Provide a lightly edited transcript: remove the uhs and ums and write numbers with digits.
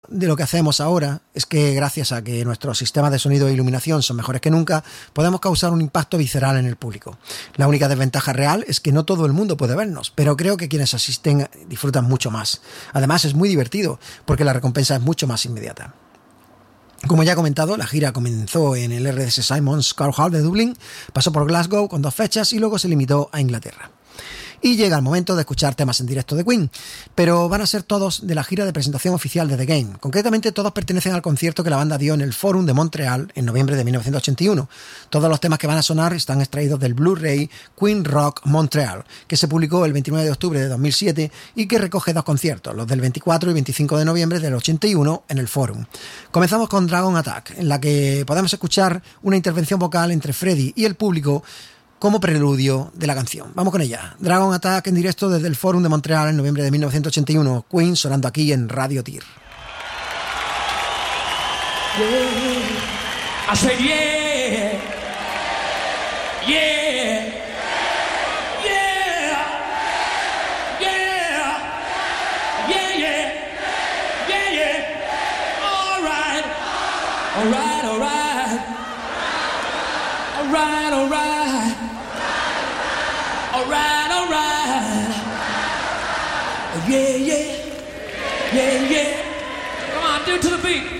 de lo que hacemos ahora es que gracias a que nuestros sistemas de sonido e iluminación son mejores que nunca, podemos causar un impacto visceral en el público. La única desventaja real es que no todo el mundo puede vernos, pero creo que quienes asisten disfrutan mucho más. Además es muy divertido, porque la recompensa es mucho más inmediata. Como ya he comentado, la gira comenzó en el RDS Simons Car Hall de Dublín, pasó por Glasgow con 2 fechas y luego se limitó a Inglaterra. Y llega el momento de escuchar temas en directo de Queen, pero van a ser todos de la gira de presentación oficial de The Game. Concretamente, todos pertenecen al concierto que la banda dio en el Forum de Montreal en noviembre de 1981. Todos los temas que van a sonar están extraídos del Blu-ray Queen Rock Montreal, que se publicó el 29 de octubre de 2007 y que recoge 2 conciertos, los del 24 y 25 de noviembre del 81 en el Forum. Comenzamos con Dragon Attack, en la que podemos escuchar una intervención vocal entre Freddie y el público como preludio de la canción. Vamos con ella. Dragon Attack en directo desde el Forum de Montreal en noviembre de 1981. Queen sonando aquí en Radio Tir. Yeah. I said yeah. Yeah. Yeah. Yeah. Yeah, yeah. Yeah, yeah. All right. All right, all right. All right, all right. Alright, alright. Yeah, yeah. Yeah, yeah. Come on, do it to the beat.